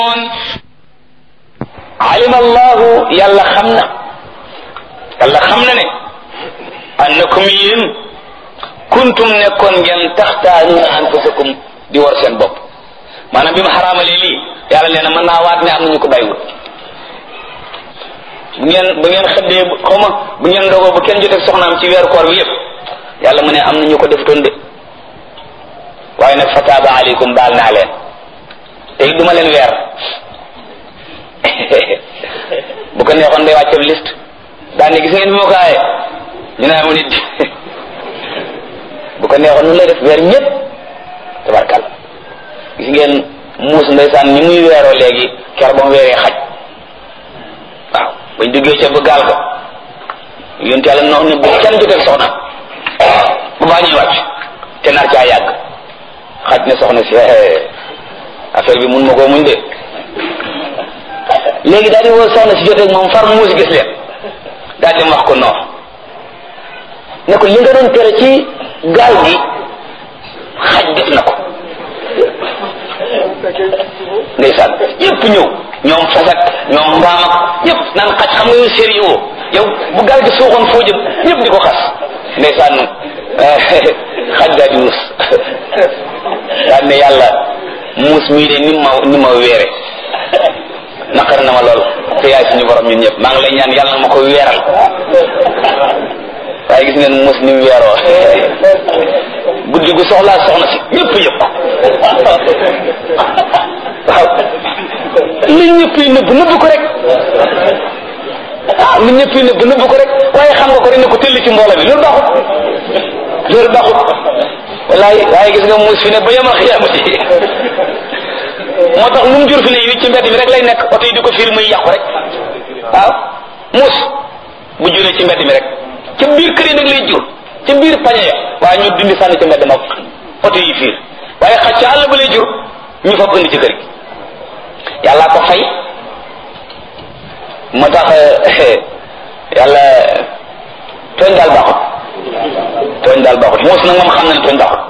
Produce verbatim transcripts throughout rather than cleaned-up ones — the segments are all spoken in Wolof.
alima allahu yàlla xam na yàlla xam na ne annakum yéen kuntum nekkoon ngeen taxtaaruna anfusakum di war seen bopp maanaam bi ma xaraamalee lii yàlla nee na mën naa waat ne am nañu ko bàyyiwul bu ngeen bu ngeen xëddee xaw ma bu ngeen ndogoo bu kenn jotee soxnaam ci weeru koor bi yépp yàlla mu ne am nañu ko defutoon de waaye nag fataaba aleykum baal naa leen tey duma leen weer bu ko neexoon day wàcceeb liste daan ne gis ngeen bi moo ko aaye ñu naa mu nit bu ko neexoon nu lay def weer ñépp tabarkal gis ngeen muus ndeysaan ni muy weeroo léegi ker ba mu weeree xaj waaw bañ duggee ca ba gaal ko yonent yàlla noonu ne bu kenn jotee soxna bu baa ñuy wàcc te nar caa yàgg xaj ne soxna si affaire bi mun ma koo muñ de léegi daal di woo soxna si jotee moom far muus gis leen daal di wax ko non ne ko li nga doon tere ci gaal gi xaj def na ko ndeysaan yépp ñëw ñoom fasak ñoom mbaam ak ñëpp naan xaj xam nga yow sérieux yow bu gaal gi suuxoon foo jëm ñëpp di ko xas ndeysaan xaj daal di muus daal ne yàlla muus mii de ni ma ni ma weere naqar na ma lool te yaay suñu borom ñun ñëpp maa ngi lay ñaan yàlla na ma ko weeral waaye gis ngeen muus ni mu weeroo guddi gu soxlaa soxna si ñëpp yëpp waaw li ñëpp yi nëbb nëbb ko rek ah li ñëpp yi nëbb nëbb ko rek waaye xam nga ko rek ne ko tëll ci mbooloo bi loolu baaxut loolu baaxut wallaay waaye gis nga muus fi ne ba yemal xiyaamati moo tax lu mu jur fi ne yi ci mbedd mi rek lay nekk oto yi di ko fiir muy yàqu rek waaw muus bu juree ci mbedd mi rek ca biir kër yi nag lay jur ca biir pañe ya waaye ñu dindi sànni ca mbedd ma oto yi fiir waaye xaj ca àll ba lay jur ñu fab indi ci kër gi yàllaa ko fay moo tax yàlla tooñ daal baaxut tooñ daal baaxut muus nag moom xam na ne tooñ baaxut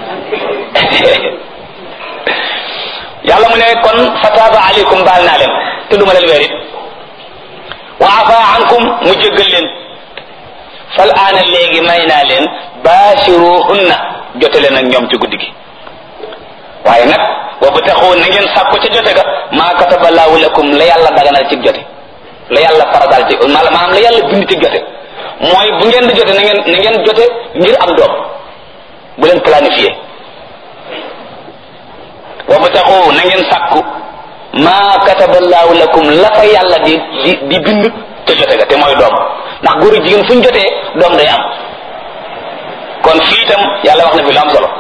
yàlla mu ne kon fataaba aleykum baal naa leen te duma leen weer it wa afa ankum mu jéggal leen fal aana léegi may naa leen baashiruhunna jote leen ak ñoom ci guddi gi waaye nag wa bataxu na ngeen sàkku ca jote ga maa kataballahu lakum la yàlla daganal ci jote la yàlla faradal ci maanaam la yàlla bind ci jote mooy bu ngeen di jote na ngeen na ngeen jote ngir am doom bu leen planifié wa bataxu na ngeen sàkku maa kataballahu lakum la fa yàlla di di di bind ca jote ga te mooy doom ndax góor ak jigéen fu ñu jotee doom day am kon fii itam yàlla wax na fi lu am solo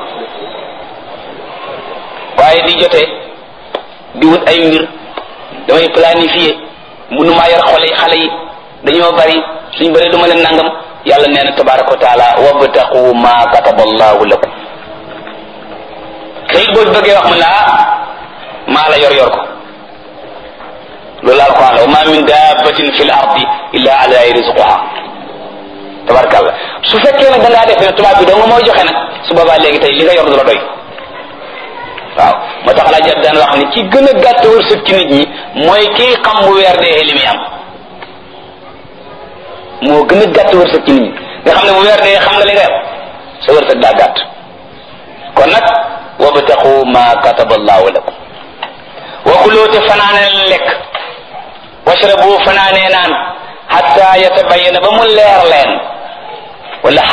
waaye di jotee di wut ay mbir damay planifier mënu maa yor xole xale yi dañoo bari suñ bari duma leen nangam yàlla nee na tabaraka wa taala wabtaqu ma kataballahu lakum kayit boo bëggee wax mu ne ah maa la yor yor ko loolu alquran la wa ma min dabbatin fil ardi illa ala rizquha tabarkalla su fekkee nag da ngaa def ne tubaab bi doo nga mooy joxe nag su boobaa léegi tey li nga yor du la doy waaw moo tax laa jot daan wax ni ci gën a gàtt wërsëg ci nit ñi mooy kii xam bu weer dee li muy am moo gën a gàtt wërsëg ci nit ñi nga xam ne bu weer dee xam nga li nga am sa wërsëg daa gàtt kon nag wabtaqu ma kataballahu lakum wa kulu te fanaane lekk washrabu fanaane naan hatta yatabayyana ba mu leer leen wala